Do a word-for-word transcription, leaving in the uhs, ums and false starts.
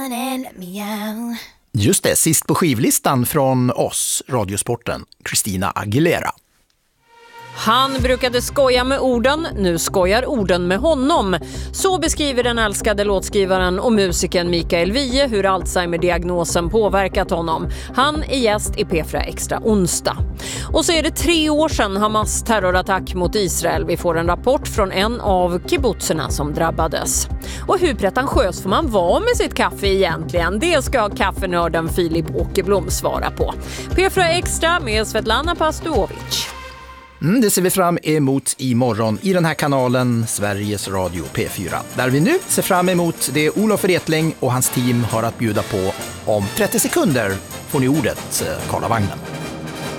Just det, sist på skivlistan från oss, Radiosporten, Christina Aguilera. Han brukade skoja med orden, nu skojar orden med honom. Så beskriver den älskade låtskrivaren och musikern Mikael Wiehe hur Alzheimer-diagnosen påverkat honom. Han är gäst i P fyra Extra onsdag. Och så är det tre år sedan Hamas terrorattack mot Israel. Vi får en rapport från en av kibbutzerna som drabbades. Och hur pretentiös får man vara med sitt kaffe egentligen? Det ska kaffenörden Filip Åkerblom svara på. P fyra Extra med Svetlana Pastovic. Mm, det ser vi fram emot imorgon i den här kanalen Sveriges Radio P fyra. Där vi nu ser fram emot det Olof Wretling och hans team har att bjuda på. Om trettio sekunder får ni ordet, Karlavagnen.